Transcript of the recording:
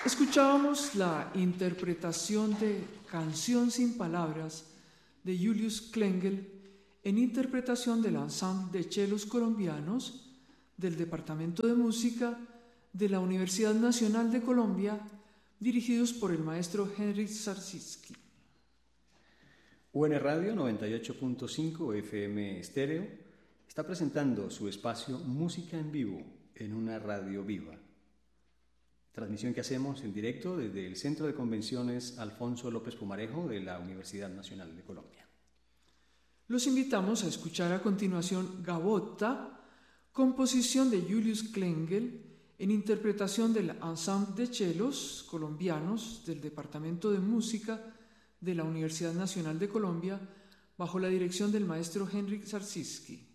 Escuchábamos la interpretación de Canción sin Palabras de Julius Klengel en interpretación del ensamble de chelos colombianos del Departamento de Música de la Universidad Nacional de Colombia, dirigidos por el maestro Henryk Sarsitzky. UN Radio 98.5 FM Estéreo está presentando su espacio Música en Vivo en una radio viva. Transmisión que hacemos en directo desde el Centro de Convenciones Alfonso López Pumarejo de la Universidad Nacional de Colombia. Los invitamos a escuchar a continuación Gavotta, composición de Julius Klengel en interpretación del ensamble de chelos colombianos del Departamento de Música de la Universidad Nacional de Colombia bajo la dirección del maestro Henryk Sarsitzky.